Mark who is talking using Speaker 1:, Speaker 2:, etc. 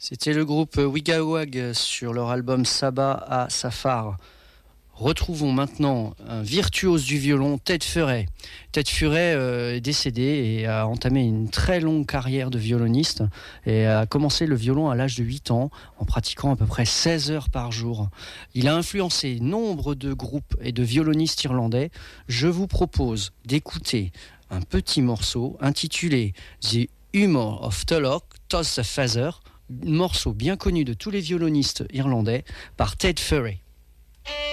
Speaker 1: C'était le groupe Wigawag sur leur album Sabah à Safar. Retrouvons maintenant un virtuose du violon, Ted Furey. Ted Furey est décédé et a entamé une très longue carrière de violoniste et a commencé le violon à l'âge de 8 ans en pratiquant à peu près 16 heures par jour. Il a influencé nombre de groupes et de violonistes irlandais. Je vous propose d'écouter un petit morceau intitulé The Humor of Tulloch, Toss the Feather, morceau bien connu de tous les violonistes irlandais par Ted Furey.